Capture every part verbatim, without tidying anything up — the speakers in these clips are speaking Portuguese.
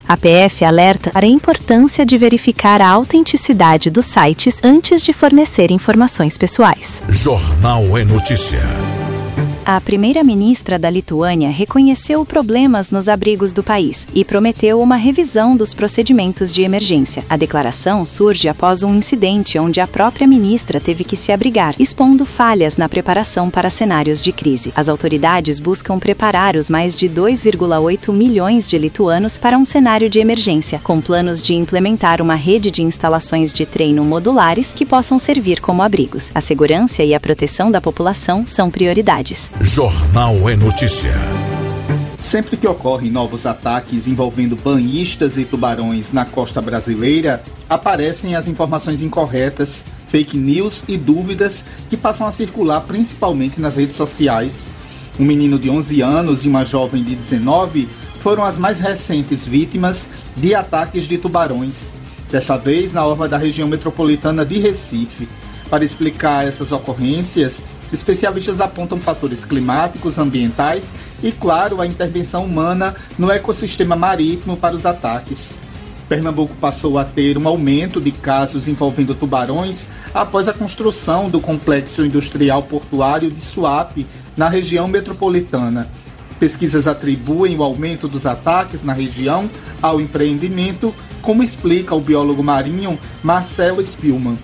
A P F alerta para a importância de verificar a autenticidade dos sites antes de fornecer informações pessoais. Jornal é Notícia. A primeira-ministra da Lituânia reconheceu problemas nos abrigos do país e prometeu uma revisão dos procedimentos de emergência. A declaração surge após um incidente onde a própria ministra teve que se abrigar, expondo falhas na preparação para cenários de crise. As autoridades buscam preparar os mais de dois vírgula oito milhões de lituanos para um cenário de emergência, com planos de implementar uma rede de instalações de treino modulares que possam servir como abrigos. A segurança e a proteção da população são prioridades. Jornal é Notícia. Sempre que ocorrem novos ataques envolvendo banhistas e tubarões na costa brasileira, aparecem as informações incorretas, fake news e dúvidas que passam a circular principalmente nas redes sociais. Um menino de onze anos e uma jovem de dezenove foram as mais recentes vítimas de ataques de tubarões, desta vez na orla da região metropolitana de Recife. Para explicar essas ocorrências, especialistas apontam fatores climáticos, ambientais e, claro, a intervenção humana no ecossistema marítimo para os ataques. Pernambuco passou a ter um aumento de casos envolvendo tubarões após a construção do complexo industrial portuário de Suape, na região metropolitana. Pesquisas atribuem o aumento dos ataques na região ao empreendimento, como explica o biólogo marinho Marcelo Spillmann.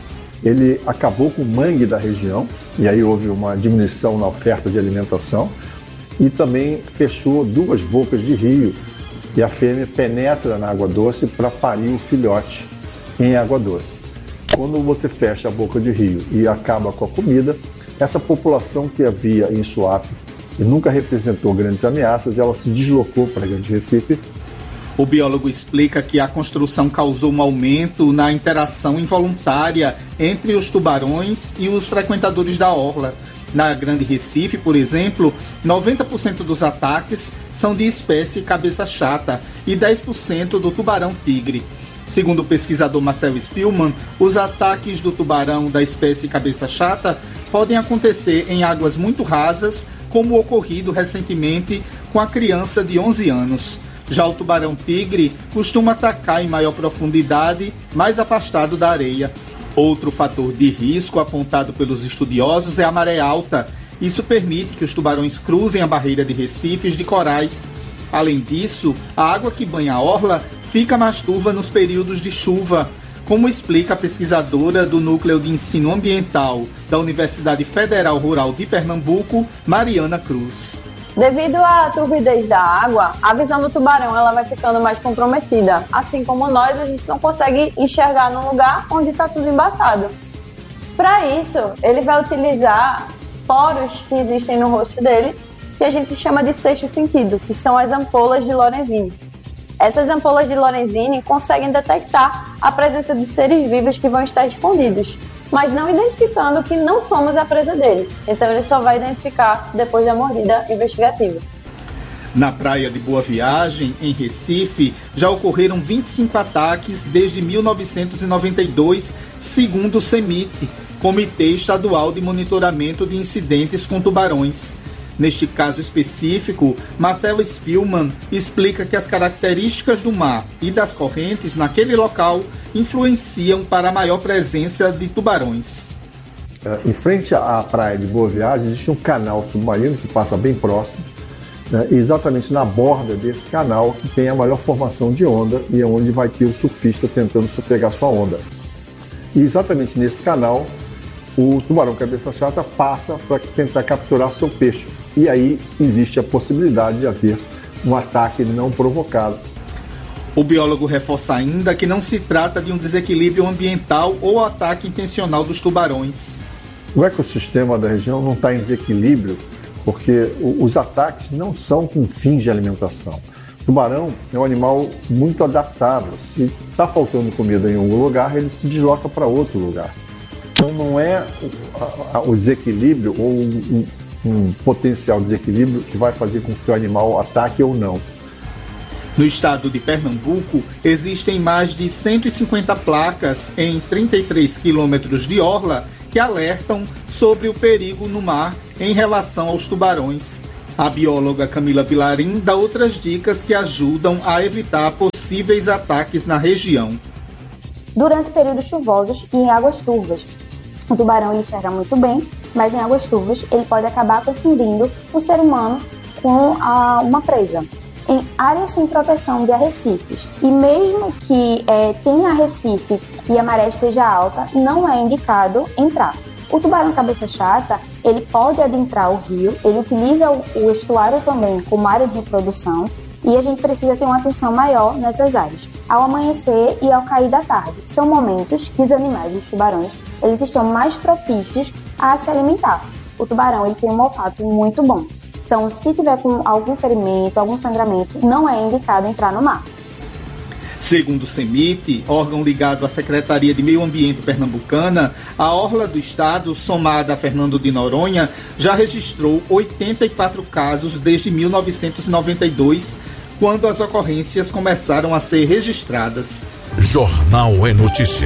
Ele acabou com o mangue da região, e aí houve uma diminuição na oferta de alimentação, e também fechou duas bocas de rio, e a fêmea penetra na água doce para parir o filhote em água doce. Quando você fecha a boca de rio e acaba com a comida, essa população que havia em Suape e nunca representou grandes ameaças, ela se deslocou para Grande Recife. O biólogo explica que a construção causou um aumento na interação involuntária entre os tubarões e os frequentadores da orla. Na Grande Recife, por exemplo, noventa por cento dos ataques são de espécie cabeça-chata e dez por cento do tubarão-tigre. Segundo o pesquisador Marcelo Spillmann, os ataques do tubarão da espécie cabeça-chata podem acontecer em águas muito rasas, como ocorrido recentemente com a criança de onze anos. Já o tubarão-tigre costuma atacar em maior profundidade, mais afastado da areia. Outro fator de risco apontado pelos estudiosos é a maré alta. Isso permite que os tubarões cruzem a barreira de recifes de corais. Além disso, a água que banha a orla fica mais turva nos períodos de chuva, como explica a pesquisadora do Núcleo de Ensino Ambiental da Universidade Federal Rural de Pernambuco, Mariana Cruz. Devido à turbidez da água, a visão do tubarão ela vai ficando mais comprometida. Assim como nós, a gente não consegue enxergar num lugar onde está tudo embaçado. Para isso, ele vai utilizar poros que existem no rosto dele, que a gente chama de sexto sentido, que são as ampolas de Lorenzini. Essas ampolas de Lorenzini conseguem detectar a presença de seres vivos que vão estar escondidos, mas não identificando que não somos a presa dele. Então ele só vai identificar depois da mordida investigativa. Na praia de Boa Viagem, em Recife, já ocorreram vinte e cinco ataques desde mil novecentos e noventa e dois, segundo o CEMIT, Comitê Estadual de Monitoramento de Incidentes com Tubarões. Neste caso específico, Marcelo Spillmann explica que as características do mar e das correntes naquele local influenciam para a maior presença de tubarões. Em frente à praia de Boa Viagem existe um canal submarino que passa bem próximo, né, exatamente na borda desse canal que tem a maior formação de onda e é onde vai ter o surfista tentando pegar sua onda. E exatamente nesse canal o tubarão cabeça-chata passa para tentar capturar seu peixe. E aí existe a possibilidade de haver um ataque não provocado. O biólogo reforça ainda que não se trata de um desequilíbrio ambiental ou ataque intencional dos tubarões. O ecossistema da região não está em desequilíbrio porque os ataques não são com fins de alimentação. O tubarão é um animal muito adaptável. Se está faltando comida em algum lugar, ele se desloca para outro lugar. Então não é o desequilíbrio ou um, um potencial desequilíbrio que vai fazer com que o animal ataque ou não. No estado de Pernambuco, existem mais de cento e cinquenta placas em trinta e três quilômetros de orla que alertam sobre o perigo no mar em relação aos tubarões. A bióloga Camila Vilarim dá outras dicas que ajudam a evitar possíveis ataques na região. Durante períodos chuvosos e em águas turvas, o tubarão ele enxerga muito bem, mas em águas turvas ele pode acabar confundindo o ser humano com a, uma presa. Em áreas sem proteção de arrecifes, e mesmo que é, tenha arrecife e a maré esteja alta, não é indicado entrar. O tubarão cabeça chata, ele pode adentrar o rio, ele utiliza o, o estuário também como área de reprodução, e a gente precisa ter uma atenção maior nessas áreas. Ao amanhecer e ao cair da tarde, são momentos que os animais, os tubarões, eles estão mais propícios a se alimentar. O tubarão ele tem um olfato muito bom. Então, se tiver com algum ferimento, algum sangramento, não é indicado entrar no mar. Segundo o CEMIT, órgão ligado à Secretaria de Meio Ambiente Pernambucana, a orla do estado, somada a Fernando de Noronha, já registrou oitenta e quatro casos desde mil novecentos e noventa e dois, quando as ocorrências começaram a ser registradas. Jornal é Notícia.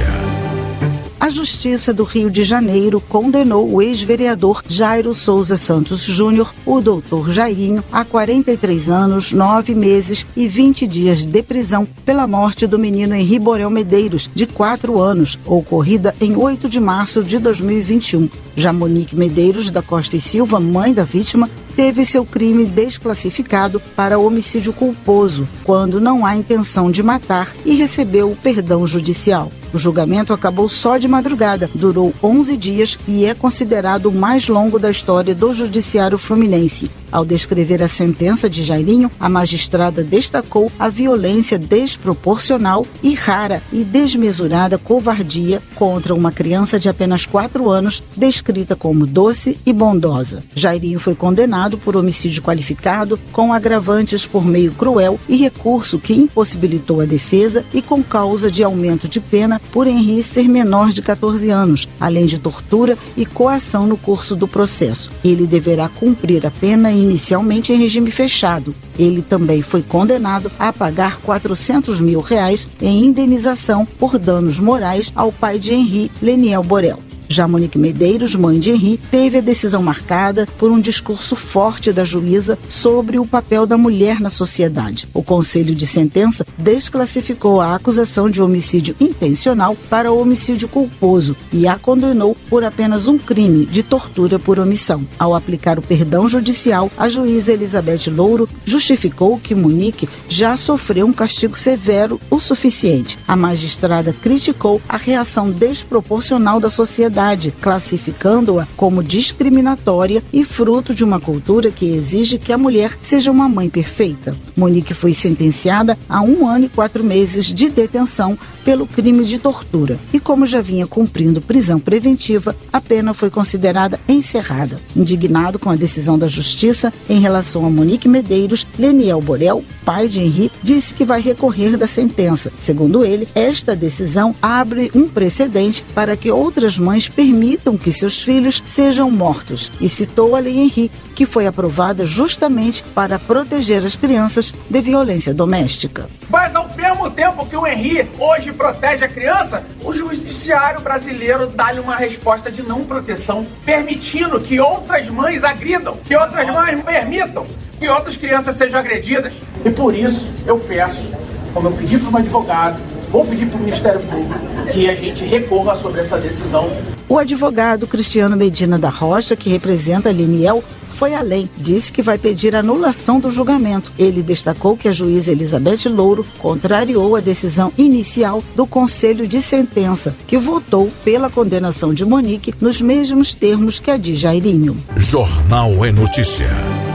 A Justiça do Rio de Janeiro condenou o ex-vereador Jairo Souza Santos Júnior, o doutor Jairinho, a quarenta e três anos, nove meses e vinte dias de prisão pela morte do menino Henri Borel Medeiros, de quatro anos, ocorrida em oito de março de dois mil e vinte e um. Já Monique Medeiros da Costa e Silva, mãe da vítima, teve seu crime desclassificado para homicídio culposo, quando não há intenção de matar, e recebeu o perdão judicial. O julgamento acabou só de madrugada, durou onze dias e é considerado o mais longo da história do judiciário fluminense. Ao descrever a sentença de Jairinho, a magistrada destacou a violência desproporcional e rara e desmesurada covardia contra uma criança de apenas quatro anos, descrita como doce e bondosa. Jairinho foi condenado por homicídio qualificado, com agravantes por meio cruel e recurso que impossibilitou a defesa, e com causa de aumento de pena por Henri ser menor de catorze anos, além de tortura e coação no curso do processo. Ele deverá cumprir a pena inicialmente em regime fechado. Ele também foi condenado a pagar quatrocentos mil reais em indenização por danos morais ao pai de Henri, Leniel Borel. Já Monique Medeiros, mãe de Henri, teve a decisão marcada por um discurso forte da juíza sobre o papel da mulher na sociedade. O Conselho de Sentença desclassificou a acusação de homicídio intencional para homicídio culposo e a condenou por apenas um crime de tortura por omissão. Ao aplicar o perdão judicial, a juíza Elizabeth Louro justificou que Monique já sofreu um castigo severo o suficiente. A magistrada criticou a reação desproporcional da sociedade, classificando-a como discriminatória e fruto de uma cultura que exige que a mulher seja uma mãe perfeita. Monique foi sentenciada a um ano e quatro meses de detenção pelo crime de tortura e, como já vinha cumprindo prisão preventiva, a pena foi considerada encerrada. Indignado com a decisão da Justiça em relação a Monique Medeiros, Leniel Borel, pai de Henri, disse que vai recorrer da sentença. Segundo ele, esta decisão abre um precedente para que outras mães permitam que seus filhos sejam mortos, e citou a Lei Henri, que foi aprovada justamente para proteger as crianças de violência doméstica. Mas ao mesmo tempo que o Henri hoje protege a criança, o judiciário brasileiro dá-lhe uma resposta de não proteção, permitindo que outras mães agridam, que outras mães permitam que outras crianças sejam agredidas. E por isso eu peço, como eu pedi para um advogado, vou pedir para o Ministério Público que a gente recorra sobre essa decisão. O advogado Cristiano Medina da Rocha, que representa Leniel, foi além, disse que vai pedir anulação do julgamento. Ele destacou que a juíza Elizabeth Louro contrariou a decisão inicial do Conselho de Sentença, que votou pela condenação de Monique nos mesmos termos que a de Jairinho. Jornal é Notícia.